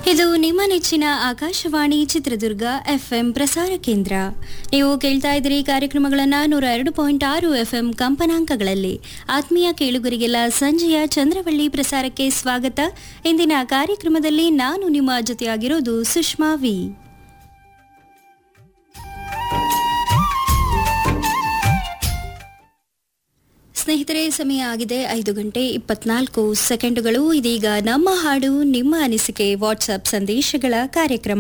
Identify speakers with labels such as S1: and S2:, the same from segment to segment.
S1: ಇದು ನಿಮ್ಮ ನೆಚ್ಚಿನ ಆಕಾಶವಾಣಿ ಚಿತ್ರದುರ್ಗ ಎಫ್ಎಂ ಪ್ರಸಾರ ಕೇಂದ್ರ. ನೀವು ಕೇಳ್ತಾ ಇದ್ದೀರಿ ಕಾರ್ಯಕ್ರಮಗಳನ್ನು 102.6 ಎಫ್ಎಂ ಕಂಪನಾಂಕಗಳಲ್ಲಿ. ಆತ್ಮೀಯ ಕೇಳುಗರಿಗೆಲ್ಲ ಸಂಜೆಯ ಚಂದ್ರವಳ್ಳಿ ಪ್ರಸಾರಕ್ಕೆ ಸ್ವಾಗತ. ಇಂದಿನ ಕಾರ್ಯಕ್ರಮದಲ್ಲಿ ನಾನು ನಿಮ್ಮ ಜೊತೆಯಾಗಿರೋದು ಸುಷ್ಮಾ ವಿ. ಸ್ನೇಹಿತರೆ, ಸಮಯ ಆಗಿದೆ 5:24 ಇದೀಗ ನಮ್ಮ ಹಾಡು ನಿಮ್ಮ ಅನಿಸಿಕೆ ವಾಟ್ಸ್ಆಪ್ ಸಂದೇಶಗಳ ಕಾರ್ಯಕ್ರಮ.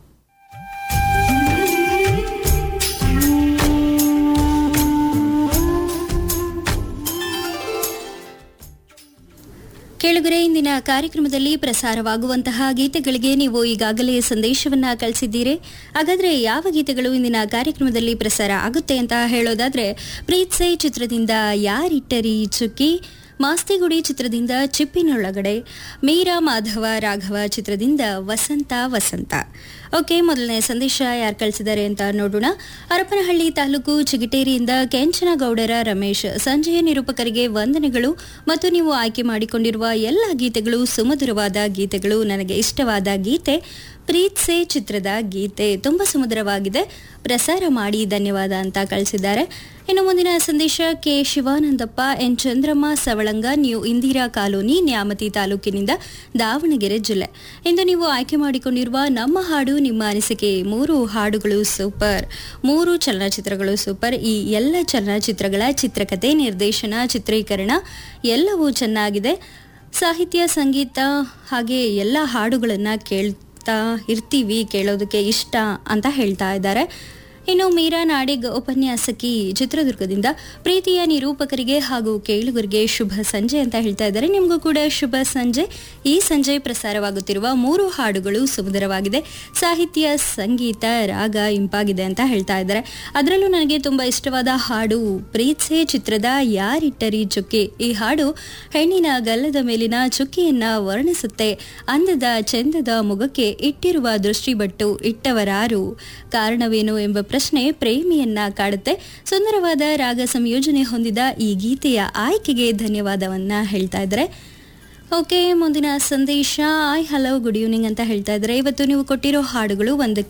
S1: ಕೇಳುಗರೆ, ಇಂದಿನ ಕಾರ್ಯಕ್ರಮದಲ್ಲಿ ಪ್ರಸಾರವಾಗುವಂತಹ ಗೀತೆಗಳಿಗೆ ನೀವು ಈಗಾಗಲೇ ಸಂದೇಶವನ್ನ ಕಳಿಸಿದ್ದೀರಿ. ಹಾಗಾದ್ರೆ ಯಾವ ಗೀತೆಗಳು ಇಂದಿನ ಕಾರ್ಯಕ್ರಮದಲ್ಲಿ ಪ್ರಸಾರ ಆಗುತ್ತೆ ಅಂತ ಹೇಳೋದಾದ್ರೆ, ಪ್ರೀತ್ಸೆ ಚಿತ್ರದಿಂದ ಯಾರಿಟ್ಟರಿ ಚುಕ್ಕಿ, ಮಾಸ್ತಿಗುಡಿ ಚಿತ್ರದಿಂದ ಚಿಪ್ಪಿನೊಳಗಡೆ, ಮೀರಾ ಮಾಧವ ರಾಘವ ಚಿತ್ರದಿಂದ ವಸಂತ ವಸಂತ. ಓಕೆ, ಮೊದಲನೇ ಸಂದೇಶ ಯಾರು ಕಳಿಸಿದ್ದಾರೆ ಅಂತ ನೋಡೋಣ. ಹರಪನಹಳ್ಳಿ ತಾಲೂಕು ಚಿಗಟೇರಿಯಿಂದ ಕೆಂಚನಗೌಡರ ರಮೇಶ್. ಸಂಜೆಯ ನಿರೂಪಕರಿಗೆ ವಂದನೆಗಳು ಮತ್ತು ನೀವು ಆಯ್ಕೆ ಮಾಡಿಕೊಂಡಿರುವ ಎಲ್ಲ ಗೀತೆಗಳು ಸುಮಧುರವಾದ ಗೀತೆಗಳು. ನನಗೆ ಇಷ್ಟವಾದ ಗೀತೆ ಪ್ರೀತ್ಸೆ ಚಿತ್ರದ ಗೀತೆ, ತುಂಬ ಸುಮಧುರವಾಗಿದೆ, ಪ್ರಸಾರ ಮಾಡಿ ಧನ್ಯವಾದ ಅಂತ ಕಳಿಸಿದ್ದಾರೆ. ಇನ್ನು ಮುಂದಿನ ಸಂದೇಶ K Shivanandappa N Chandramma Savalanga, new Indira colony, Nyamathi ತಾಲೂಕಿನಿಂದ, ದಾವಣಗೆರೆ ಜಿಲ್ಲೆ. ಇಂದು ನೀವು ಆಯ್ಕೆ ಮಾಡಿಕೊಂಡಿರುವ ನಮ್ಮ ಹಾಡು ನಿಮ್ಮ ಅನಿಸಿಕೆ 3 ಹಾಡುಗಳು ಸೂಪರ್, 3 ಚಲನಚಿತ್ರಗಳು ಸೂಪರ್. ಈ ಎಲ್ಲ ಚಲನಚಿತ್ರಗಳ ಚಿತ್ರಕಥೆ, ನಿರ್ದೇಶನ, ಚಿತ್ರೀಕರಣ ಎಲ್ಲವೂ ಚೆನ್ನಾಗಿದೆ. ಸಾಹಿತ್ಯ, ಸಂಗೀತ ಹಾಗೆ ಎಲ್ಲ ಹಾಡುಗಳನ್ನು ಕೇಳ್ತಾ ಇರ್ತೀವಿ, ಕೇಳೋದಕ್ಕೆ ಇಷ್ಟ ಅಂತ ಹೇಳ್ತಾ ಇದ್ದಾರೆ. ಇನ್ನು ಮೀರಾ ನಾಡಿಗ್ ಉಪನ್ಯಾಸಕಿ ಚಿತ್ರದುರ್ಗದಿಂದ, ಪ್ರೀತಿಯ ನಿರೂಪಕರಿಗೆ ಹಾಗೂ ಕೇಳುಗರಿಗೆ ಶುಭ ಸಂಜೆ ಅಂತ ಹೇಳ್ತಾ ಇದ್ದಾರೆ. ನಿಮಗೂ ಕೂಡ ಶುಭ ಸಂಜೆ. ಈ ಸಂಜೆ ಪ್ರಸಾರವಾಗುತ್ತಿರುವ 3 ಹಾಡುಗಳು ಸುಮಧುರವಾಗಿದೆ, ಸಾಹಿತ್ಯ, ಸಂಗೀತ, ರಾಗ ಇಂಪಾಗಿದೆ ಅಂತ ಹೇಳ್ತಾ ಇದ್ದಾರೆ. ಅದರಲ್ಲೂ ನನಗೆ ತುಂಬ ಇಷ್ಟವಾದ ಹಾಡು ಪ್ರೀತ್ಸೆ ಚಿತ್ರದ ಯಾರಿಟ್ಟರಿ ಚುಕ್ಕಿ. ಈ ಹಾಡು ಹೆಣ್ಣಿನ ಗಲ್ಲದ ಮೇಲಿನ ಚುಕ್ಕಿಯನ್ನ ವರ್ಣಿಸುತ್ತೆ. ಅಂದದ ಚಂದದ ಮುಖಕ್ಕೆ ಇಟ್ಟಿರುವ ದೃಷ್ಟಿಬಟ್ಟು ಇಟ್ಟವರಾರು, ಕಾರಣವೇನು ಎಂಬ ಪ್ರಶ್ನೆ ಪ್ರೇಮಿಯನ್ನ ಕಾಡುತ್ತೆ. ಸುಂದರವಾದ ರಾಗ ಸಂಯೋಜನೆ ಹೊಂದಿದ ಈ ಗೀತೆಯ ಆಯ್ಕೆಗೆ ಧನ್ಯವಾದವನ್ನ ಹೇಳ್ತಾ ಇದ್ದಾರೆ. ಓಕೆ, ಮುಂದಿನ ಸಂದೇಶ, ಹಲೋ ಗುಡ್ ಈವ್ನಿಂಗ್ ಅಂತ ಹೇಳ್ತಾ ಇದ್ದಾರೆ. ಇವತ್ತು ನೀವು ಕೊಟ್ಟಿರೋ ಹಾಡುಗಳು 1